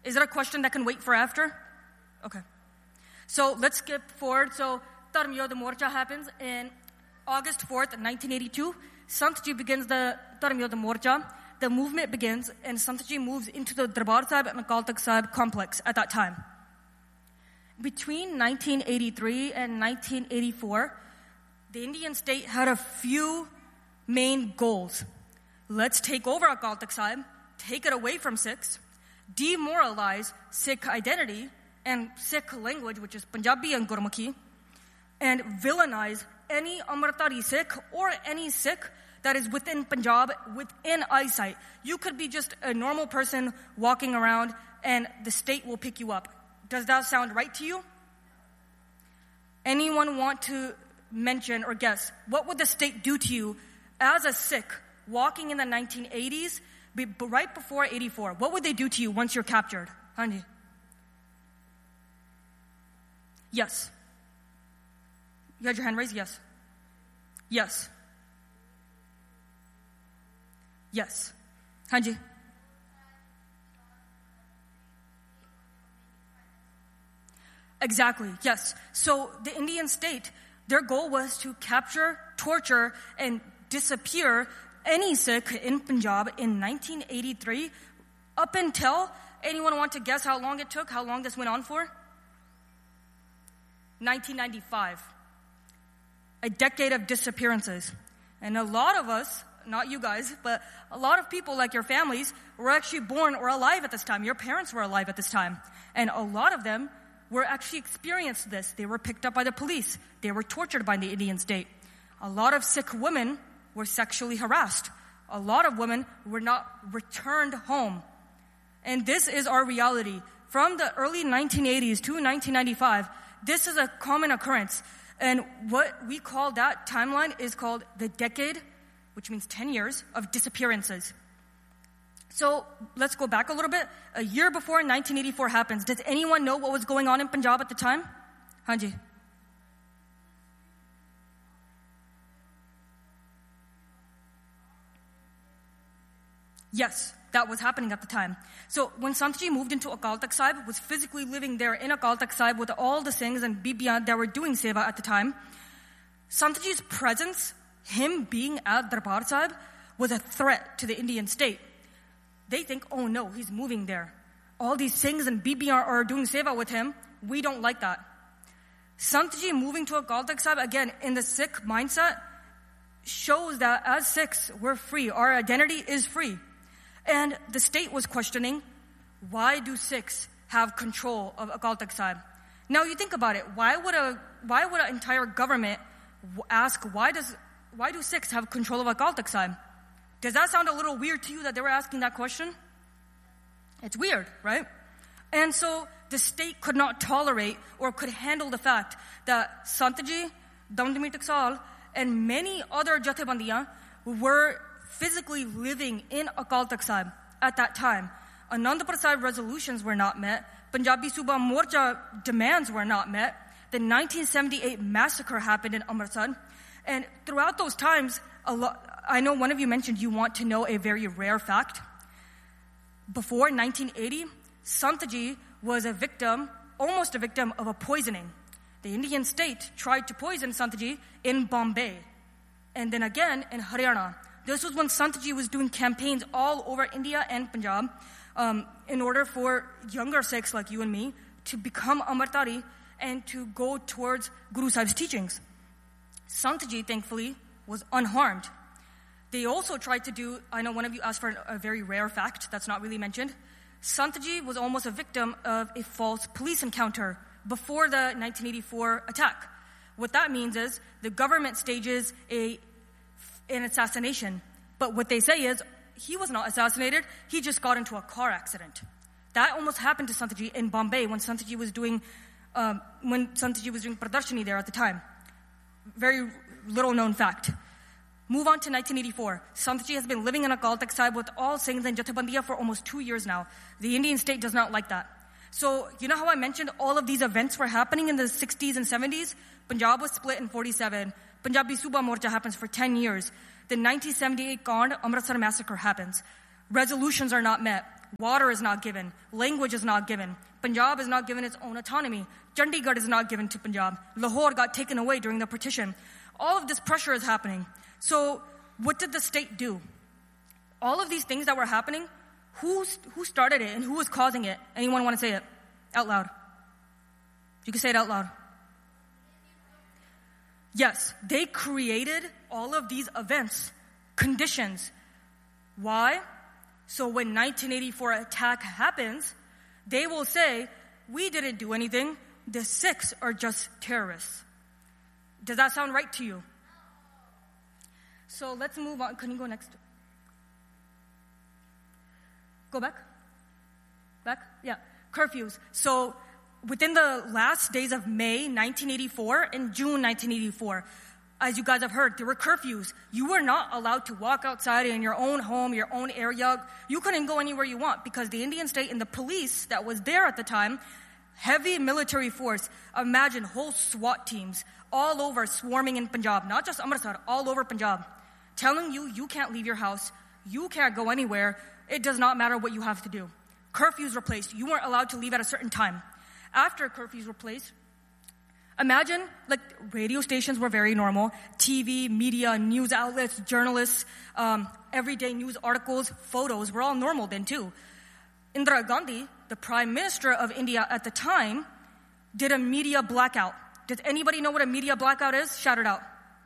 Is it a question that can wait for after? Okay. So let's skip forward. So Dharm Yodh Morcha happens in August 4th, 1982. Santji begins the Dharm Yodh Morcha. The movement begins, and Santji moves into the Darbar Sahib and Akal Takht Sahib complex at that time. Between 1983 and 1984, the Indian state had a few main goals. Let's take over Akal Takht Sahib, take it away from Sikhs, demoralize Sikh identity and Sikh language, which is Punjabi and Gurmukhi, and villainize any Amritdhari Sikh or any Sikh that is within Punjab, within eyesight. You could be just a normal person walking around and the state will pick you up. Does that sound right to you? Anyone want to mention or guess, what would the state do to you as a Sikh walking in the 1980s, right before 84? What would they do to you once you're captured? Hanji. Yes. You had your hand raised? Yes. Yes. Yes. Hanji. Exactly, yes. So the Indian state, their goal was to capture, torture, and disappear any Sikh in Punjab in 1983 up until, anyone want to guess how long it took, how long this went on for? 1995. A decade of disappearances. And a lot of us, not you guys, but a lot of people like your families were actually born or alive at this time. Your parents were alive at this time. And a lot of them were actually experienced this. They were picked up by the police. They were tortured by the Indian state. A lot of Sikh women were sexually harassed. A lot of women were not returned home. And this is our reality. From the early 1980s to 1995, this is a common occurrence. And what we call that timeline is called the decade, which means 10 years, of disappearances. So let's go back a little bit. A year before 1984 happens, does anyone know what was going on in Punjab at the time? Hanji. Yes, that was happening at the time. So when Santji moved into Akal Takht Sahib, was physically living there in Akal Takht Sahib with all the Singhs and Bibiyan that were doing seva at the time, Santji's presence, him being at Darbar Sahib, was a threat to the Indian state. They think, oh no, he's moving there. All these Singhs and Bibiyan are doing seva with him. We don't like that. Santji moving to Akal Takht Sahib, again, in the Sikh mindset, shows that as Sikhs, we're free. Our identity is free. And the state was questioning, why do Sikhs have control of Akal Takht Sahib? Now you think about it. Why would an entire government ask, why do Sikhs have control of Akal Takht Sahib? Does that sound a little weird to you that they were asking that question? It's weird, right? And so the state could not tolerate or could handle the fact that Santji, Damdami Taksal, and many other Jathebandiyan were physically living in Akal Takht Sahib at that time. Anandapur Sahib resolutions were not met. Punjabi Suba Morcha demands were not met. The 1978 massacre happened in Amritsar. And throughout those times, I know one of you mentioned you want to know a very rare fact. Before 1980, Santji was almost a victim of a poisoning. The Indian state tried to poison Santji in Bombay. And then again in Haryana. This was when Santji was doing campaigns all over India and Punjab in order for younger Sikhs like you and me to become Amritdhari and to go towards Guru Sahib's teachings. Santji, thankfully, was unharmed. They also tried to do, I know one of you asked for a very rare fact that's not really mentioned. Santji was almost a victim of a false police encounter before the 1984 attack. What that means is the government stages an assassination. But what they say is, he was not assassinated, he just got into a car accident. That almost happened to Santji in Bombay when Santji was doing Pradarshini there at the time. Very little known fact. Move on to 1984. Santji has been living in Akal Takht Sahib with all Singhs and Jathebandiya for almost 2 years now. The Indian state does not like that. So, you know how I mentioned all of these events were happening in the 60s and 70s? Punjab was split in 47. Punjabi Suba Morcha happens for 10 years. The 1978 Kand Amritsar massacre happens. Resolutions are not met. Water is not given. Language is not given. Punjab is not given its own autonomy. Chandigarh is not given to Punjab. Lahore got taken away during the partition. All of this pressure is happening. So what did the state do? All of these things that were happening, who started it and who was causing it? Anyone want to say it out loud? You can say it out loud. Yes, they created all of these events, conditions. Why? So when 1984 attack happens, they will say, we didn't do anything. The Sikhs are just terrorists. Does that sound right to you? So let's move on. Can you go next? Go back? Back? Yeah. Curfews. So within the last days of May 1984 and June 1984, as you guys have heard, there were curfews. You were not allowed to walk outside in your own home, your own area. You couldn't go anywhere you want because the Indian state and the police that was there at the time, heavy military force. Imagine whole SWAT teams all over swarming in Punjab, not just Amritsar, all over Punjab, telling you you can't leave your house, you can't go anywhere. It does not matter what you have to do. Curfews were placed. You weren't allowed to leave at a certain time. After curfews were placed, imagine, like, radio stations were very normal. TV, media, news outlets, journalists, everyday news articles, photos were all normal then too. Indira Gandhi, the Prime Minister of India at the time, did a media blackout. Does anybody know what a media blackout is? Shout it out.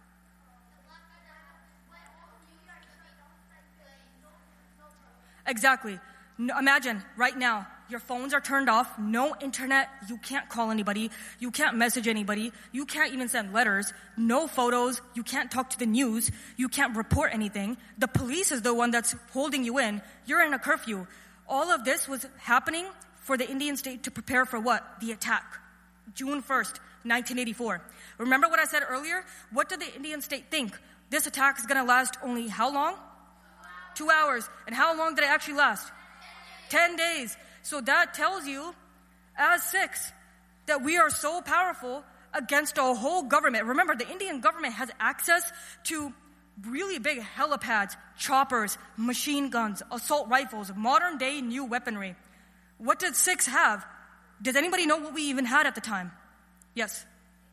Exactly. Imagine right now, your phones are turned off, no internet, you can't call anybody, you can't message anybody, you can't even send letters, no photos, you can't talk to the news, you can't report anything. The police is the one that's holding you in. You're in a curfew. All of this was happening for the Indian state to prepare for what? The attack. June 1st, 1984. Remember what I said earlier? What did the Indian state think? This attack is going to last only how long? 2 hours. And how long did it actually last? 10 days. So that tells you, as Sikhs, that we are so powerful against a whole government. Remember, the Indian government has access to really big helipads, choppers, machine guns, assault rifles, modern day new weaponry. What did Sikhs have? Does anybody know what we even had at the time? Yes.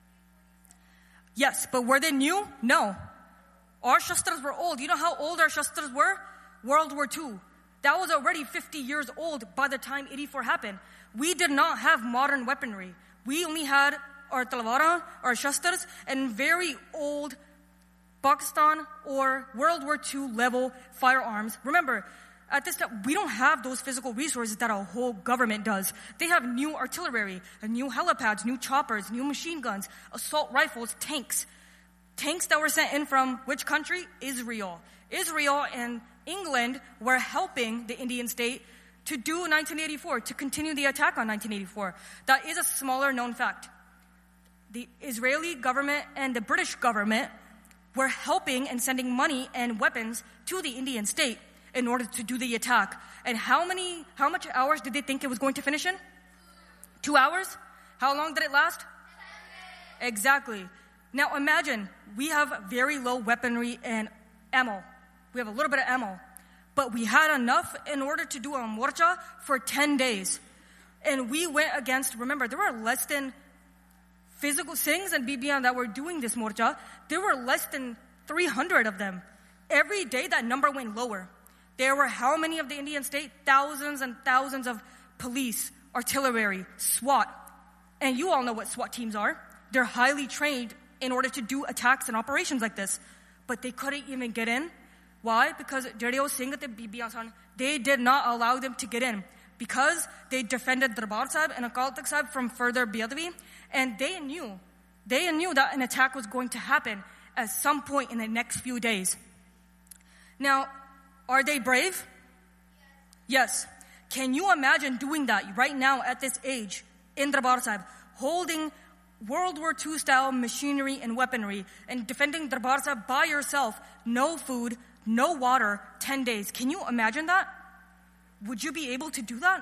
Yes, but were they new? No. Our shastras were old. You know how old our shastras were? World War II. That was already 50 years old by the time 84 happened. We did not have modern weaponry. We only had our talwara, our shastras, and very old Pakistan or World War II level firearms. Remember, at this time, we don't have those physical resources that a whole government does. They have new artillery, new helipads, new choppers, new machine guns, assault rifles, tanks. Tanks that were sent in from which country? Israel. Israel and England were helping the Indian state to do 1984, to continue the attack on 1984. That is a smaller known fact. The Israeli government and the British government were helping and sending money and weapons to the Indian state in order to do the attack. And how much hours did they think it was going to finish in? 2 hours? How long did it last? Exactly. Now imagine, we have very low weaponry and ammo. We have a little bit of ammo. But we had enough in order to do a morcha for 10 days. And we went against, remember, there were less than physical Singhs and BBN that were doing this morcha. There were less than 300 of them. Every day that number went lower. There were how many of the Indian state? Thousands and thousands of police, artillery, SWAT. And you all know what SWAT teams are. They're highly trained in order to do attacks and operations like this. But they couldn't even get in. Why? Because Jadeo Singh and BBN, they did not allow them to get in. Because they defended Darbar Sahib and Akal Takht Sahib from further Bedouin. And they knew that an attack was going to happen at some point in the next few days. Now, are they brave? Yes. Can you imagine doing that right now at this age in Darbar Sahib, holding World War II style machinery and weaponry and defending Darbar Sahib by yourself, no food, no water, 10 days. Can you imagine that? Would you be able to do that?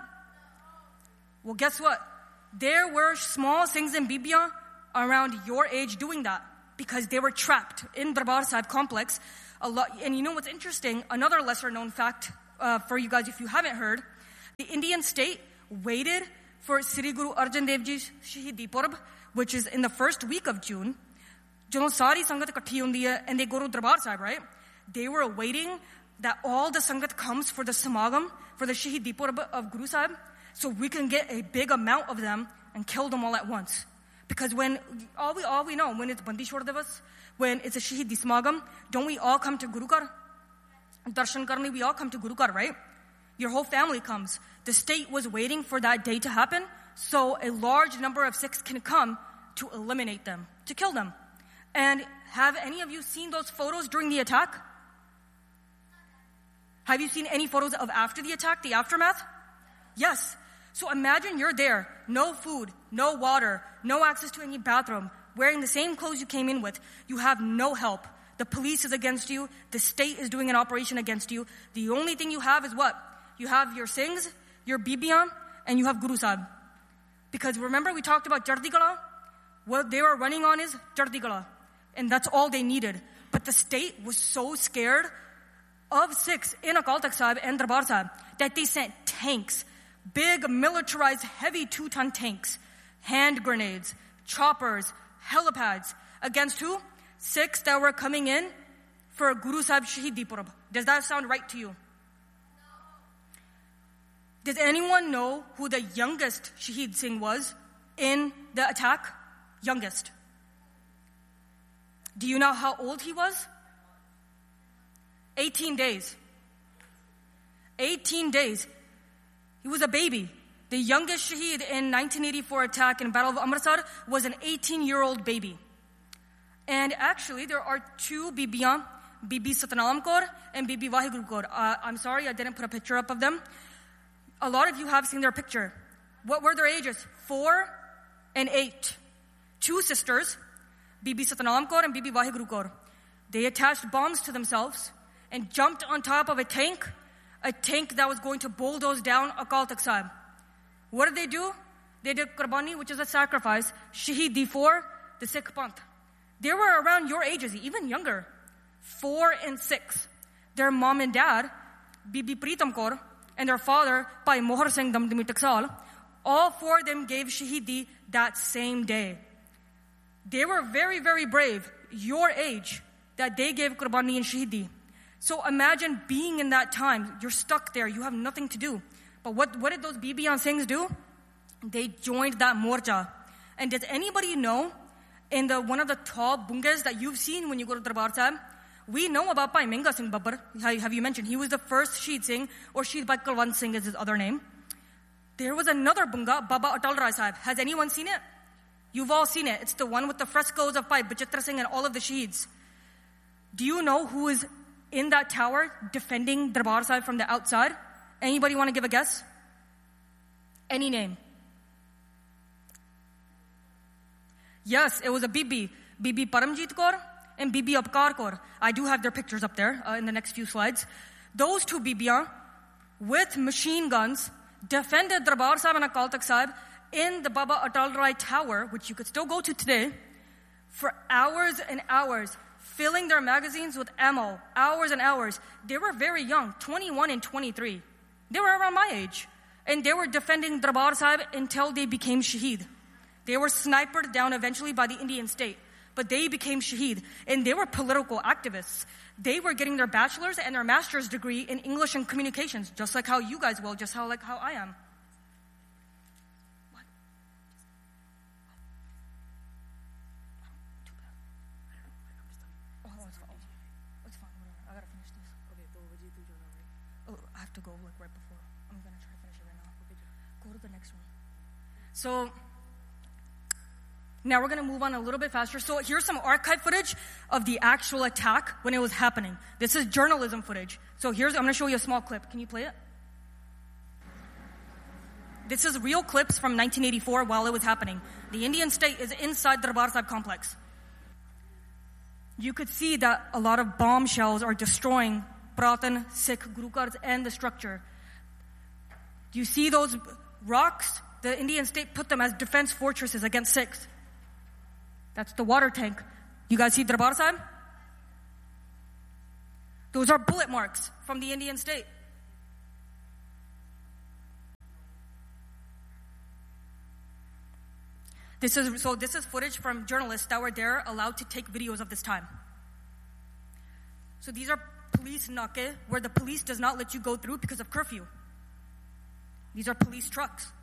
Well, guess what? There were small Singhs and Bibiyan around your age doing that because they were trapped in Darbar Sahib complex. And you know what's interesting? Another lesser known fact for you guys if you haven't heard. The Indian state waited for Sri Guru Arjan Dev Ji's Shahidi Purab, which is in the first week of June. ਜਦੋਂ ਸਾਰੀ ਸੰਗਤ ਇਕੱਠੀ ਹੁੰਦੀ ਹੈ and they go to Darbar Sahib, right? They were waiting that all the sangat comes for the samagam, for the Shahidi Purab of Guru Sahib, so we can get a big amount of them and kill them all at once. Because when, all we know, when it's Bandi Chhod Divas, when it's a Shahidi Samagam, don't we all come to Guru Ghar? Darshan karne, we all come to Guru Ghar, right? Your whole family comes. The state was waiting for that day to happen, so a large number of Sikhs can come to eliminate them, to kill them. And have any of you seen those photos during the attack? Have you seen any photos of after the attack, the aftermath? Yes. So imagine you're there, no food, no water, no access to any bathroom, wearing the same clothes you came in with. You have no help. The police is against you. The state is doing an operation against you. The only thing you have is what? You have your Singhs, your Bibiyan, and you have Guru Sahib. Because remember we talked about Chardi Kala? What they were running on is Chardi Kala. And that's all they needed. But the state was so scared of Sikhs in Akal Takht Sahib and Darbar Sahib that they sent tanks, big militarized heavy 2-ton tanks, hand grenades, choppers, helipads, against who? Sikhs that were coming in for Guru Sahib Shahidi Purab. Does that sound right to you? No. Does anyone know who the youngest Shahid Singh was in the attack? Youngest. Do you know how old he was? 18 days. 18 days. He was a baby. The youngest Shaheed in 1984 attack in Battle of Amritsar was an 18-year-old baby. And actually, there are two Bibiyan, Bibi Satnam Kaur and Bibi Waheguru Kaur. I'm sorry, I didn't put a picture up of them. A lot of you have seen their picture. What were their ages? 4 and 8. Two sisters, Bibi Satnam Kaur and Bibi Waheguru Kaur. They attached bombs to themselves and jumped on top of a tank that was going to bulldoze down Akal Takht Sahib. What did they do? They did Qurbani, which is a sacrifice, Shahidi for the Sikh Panth. They were around your ages, even younger, 4 and 6. Their mom and dad, Bibi Pritam Kaur, and their father, Bhai Mohar Singh Damdami Taksal, all 4 of them gave Shahidi that same day. They were very, very brave, your age, that they gave Qurbani and Shahidi. So imagine being in that time. You're stuck there. You have nothing to do. But what did those Bibiyan Singhs do? They joined that morcha. And does anybody know, in one of the tall bungas that you've seen when you go to Darbar Sahib, we know about Bhai Menga Singh Babbar. Have you mentioned? He was the first Shahid Singh, or Shahid Bhai Kulwant Singh is his other name. There was another bunga, Baba Atal Rai Sahib. Has anyone seen it? You've all seen it. It's the one with the frescoes of Bhai Bachitra Singh and all of the Shaheeds. Do you know who is in that tower defending Darbar Sahib from the outside? Anybody want to give a guess? Any name? Yes, it was a Bibi Paramjit Kaur and Bibi Abkar Kaur. I do have their pictures up there in the next few slides. Those two Bibiyan with machine guns defended Darbar Sahib and Akal Takht Sahib in the Baba Atal Rai Tower, which you could still go to today, for hours and hours, filling their magazines with ammo, hours and hours. They were very young, 21 and 23. They were around my age. And they were defending Darbar Sahib until they became Shaheed. They were sniped down eventually by the Indian state. But they became Shaheed. And they were political activists. They were getting their bachelor's and their master's degree in English and communications, just like how you guys will, just like how I am. To go right before. I'm going to try to finish it right now. Go to the next one. So now we're going to move on a little bit faster. So here's some archive footage of the actual attack when it was happening. This is journalism footage. So I'm going to show you a small clip. Can you play it? This is real clips from 1984 while it was happening. The Indian state is inside the Darbar Sahib complex. You could see that a lot of bombshells are destroying Puratan Sikh Guru Ghars and the structure. Do you see those rocks? The Indian state put them as defense fortresses against Sikhs. That's the water tank. You guys see Darbar Sahib? Those are bullet marks from the Indian state. This is footage from journalists that were there, allowed to take videos of this time. So these are police nake, where the police does not let you go through because of curfew. These are police trucks.